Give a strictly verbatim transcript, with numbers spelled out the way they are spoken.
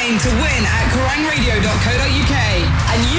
campaign to win at kerrangradio dot co dot uk. And